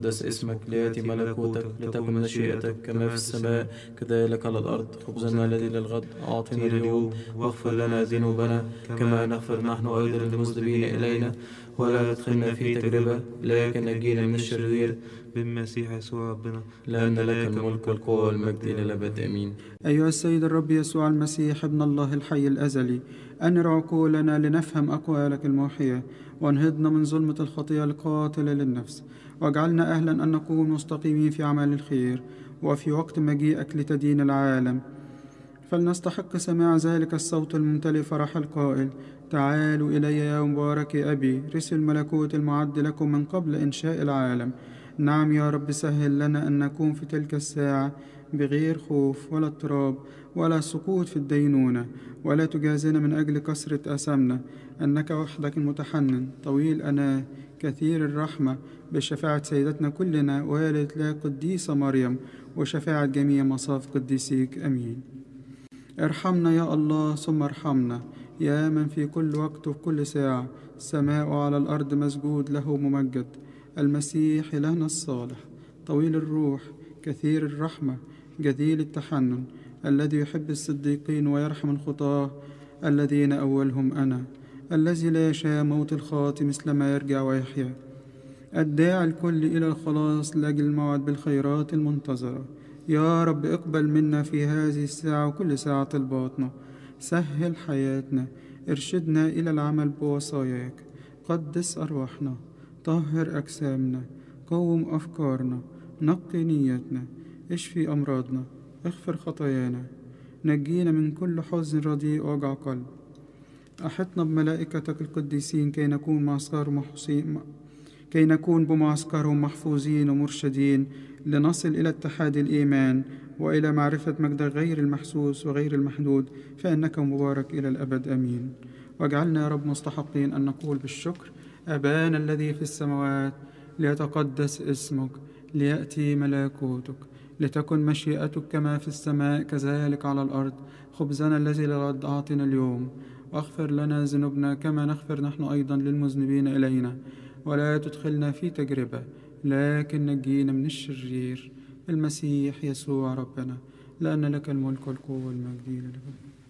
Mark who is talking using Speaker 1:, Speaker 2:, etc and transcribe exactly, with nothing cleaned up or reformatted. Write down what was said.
Speaker 1: قدس اسمك، ليأتي ملكوتك، لتكن مشيئتك كما في السماء كذلك على الأرض. خبزنا الذي للغد أعطنا اليوم، واغفر لنا ذنوبنا كما نغفر نحن أيضا للمذنبين إلينا، ولا تدخلنا في تجربة لكن نجينا من الشرير،
Speaker 2: بالمسيح يسوع ربنا،
Speaker 1: لأن لك الملك والقوة والمجد إلى الأبد آمين.
Speaker 3: أيها السيد الرب يسوع المسيح ابن الله الحي الأزلي، أنر عقولنا لنفهم أقوالك الموحية، وانهضنا من ظلمة الخطيئة القاتلة للنفس، واجعلنا أهلا أن نكون مستقيمين في أعمال الخير، وفي وقت مجيئك لتدين العالم فلنستحق سماع ذلك الصوت الممتلئ فرح القائل: تعالوا إلي يا مبارك أبي، رثوا الملكوت المعد لكم من قبل إنشاء العالم. نعم يا رب، سهل لنا أن نكون في تلك الساعة بغير خوف ولا اضطراب ولا سقوط في الدينونة، ولا تجازنا من أجل كثرة آثامنا، أنك وحدك المتحنن طويل أناه كثير الرحمة، بشفاعة سيدتنا كلنا والدة لا قديسة مريم، وشفاعة جميع مصاف قديسيك. أمين. ارحمنا يا الله ثم ارحمنا، يا من في كل وقت وفي كل ساعة السماء وعلى الأرض مسجود له ممجد، المسيح إلهنا الصالح طويل الروح كثير الرحمة جزيل التحنن، الذي يحب الصديقين ويرحم الخطاة الذين أولهم أنا، الذي لا يشاء موت الخاطئ مثل ما يرجع ويحيا، الداعي الكل إلى الخلاص لأجل الموعد بالخيرات المنتظرة. يا رب اقبل منا في هذه الساعة وكل ساعة الباطنة، سهل حياتنا، ارشدنا إلى العمل بوصاياك، قدس أرواحنا، طهر أجسامنا، قوم أفكارنا، نقي نيتنا، اشفي أمراضنا، اغفر خطايانا، نجينا من كل حزن رديء ووجع قلب. أحطنا بملائكتك القديسين كي نكون معسكرهم محصين كي نكون بمعسكرهم محفوظين ومرشدين، لنصل إلى اتحاد الإيمان وإلى معرفة مجدك غير المحسوس وغير المحدود، فإنك مبارك إلى الأبد. أمين. واجعلنا يا رب مستحقين أن نقول بالشكر: أبانا الذي في السماوات، ليتقدس اسمك، ليأتي ملكوتك، لتكن مشيئتك كما في السماء كذلك على الأرض. خبزنا الذي للغد أعطنا اليوم، واغفر لنا ذنوبنا كما نغفر نحن أيضا للمذنبين إلينا، ولا تدخلنا في تجربة لكن نجينا من الشرير، المسيح يسوع ربنا، لأن لك الملك والقوة والمجد إلى الأبد.